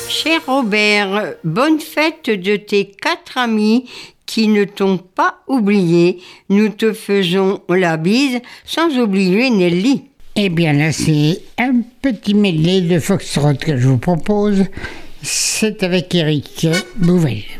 Cher Robert, bonne fête de tes 4 amis qui ne t'ont pas oublié. Nous te faisons la bise, sans oublier Nelly. Eh bien là, c'est un petit medley de Foxtrot que je vous propose. C'est avec Eric Bouvel.